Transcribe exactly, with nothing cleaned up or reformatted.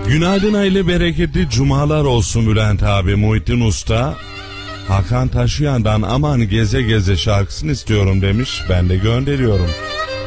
Günaydın, hayırlı bereketli cumalar olsun Bülent abi. Muhittin Usta Hakan Taşıyan'dan aman geze geze şarkısını istiyorum demiş. Ben de gönderiyorum.